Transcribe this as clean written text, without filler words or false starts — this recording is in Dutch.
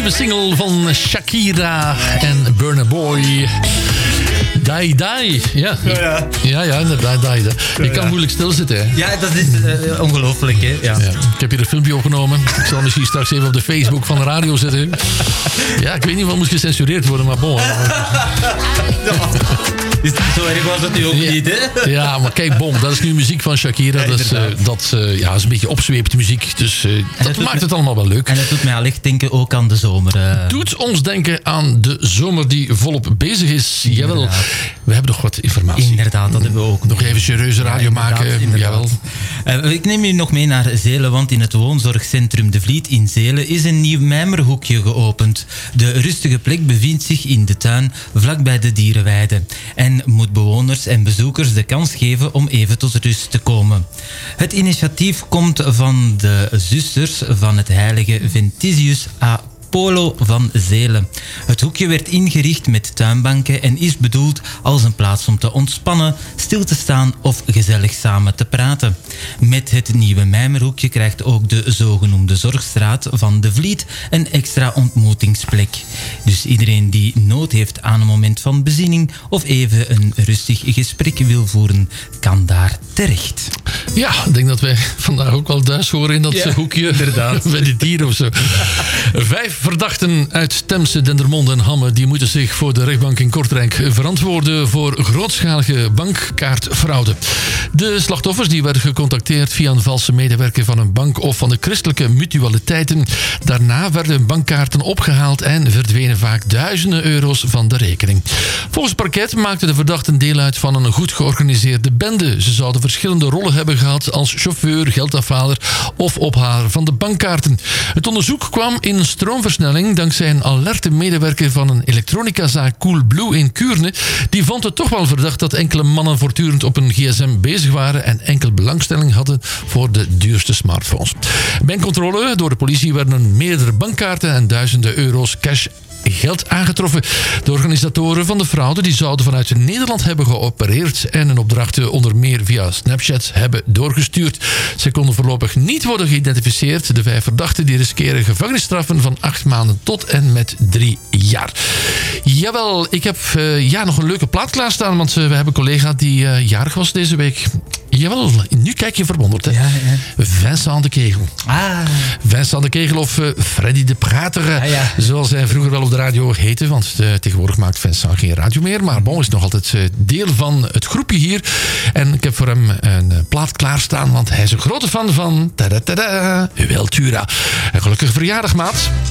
nieuwe single van Shakira en Burna Boy. Die. Ja, inderdaad, die. Je kan moeilijk stilzitten, hè. Ja, dat is ongelooflijk, hè. Ja. Ja, ik heb hier een filmpje opgenomen. Ik zal misschien straks even op de Facebook van de radio zetten. Ja, ik weet niet wat moest gecensureerd worden, maar bon. Zo erg was het nu ook niet, hè? Ja, maar kijk, bon, dat is nu muziek van Shakira. Ja, dat is een beetje opzweepte muziek. Dus dat maakt het allemaal wel leuk. En het doet mij allicht denken ook aan de zomer. Doet ons denken aan de zomer die volop bezig is. Jawel, we hebben nog wat informatie. Inderdaad, dat hebben we ook. Nog even serieuze radio maken. Jawel. Ik neem u nog mee naar Zelen, want in het woonzorgcentrum De Vliet in Zelen is een nieuw mijmerhoekje geopend. De rustige plek bevindt zich in de tuin, vlakbij de dierenweide. En moet bewoners en bezoekers de kans geven om even tot rust te komen. Het initiatief komt van de zusters van het heilige Ventisius Apollo van Zelen. Het hoekje werd ingericht met tuinbanken en is bedoeld als een plaats om te ontspannen, stil te staan of gezellig samen te praten. Met het nieuwe mijmerhoekje krijgt ook de zogenoemde Zorgstraat van De Vliet een extra ontmoetingsplek. Dus iedereen die nood heeft aan een moment van bezinning of even een rustig gesprek wil voeren, kan daar terecht. Ja, ik denk dat wij vandaag ook wel thuis horen in dat hoekje. Inderdaad. Bij de dieren of zo. 5 verdachten uit Temse, Dendermonde en Hamme die moeten zich voor de rechtbank in Kortrijk verantwoorden voor grootschalige bankkaartfraude. De slachtoffers die werden gecontacteerd via een valse medewerker van een bank of van de christelijke mutualiteiten. Daarna werden bankkaarten opgehaald en verdwenen vaak duizenden euro's van de rekening. Volgens het parket maakten de verdachten deel uit van een goed georganiseerde bende. Ze zouden verschillende rollen hebben gehad als chauffeur, geldafhaler of ophaler van de bankkaarten. Het onderzoek kwam in stroomversnelling dankzij een alerte medewerker van een elektronicazaak Coolblue in Kuurne. Die vond het toch wel verdacht dat enkele mannen voortdurend op een gsm bezig waren en enkel belangstelling hadden voor de duurste smartphones. Bij een controle door de politie werden meerdere bankkaarten en duizenden euro's cash geld aangetroffen. De organisatoren van de fraude die zouden vanuit Nederland hebben geopereerd en hun opdrachten onder meer via Snapchat hebben doorgestuurd. Ze konden voorlopig niet worden geïdentificeerd. De 5 verdachten die riskeren gevangenisstraffen van 8 maanden tot en met 3 jaar. Jawel, ik heb nog een leuke plaat klaarstaan, want we hebben een collega die jarig was deze week. Jawel, nu kijk je verwonderd, hè? Ja. Vincent de Kegel. Vincent de Kegel of Freddy de Prater, zoals hij vroeger wel op de radio heette, want tegenwoordig maakt Vincent geen radio meer, maar bon, is nog altijd deel van het groepje hier. En ik heb voor hem een plaat klaarstaan, want hij is een grote fan van Weltura. Een gelukkige verjaardag, maat.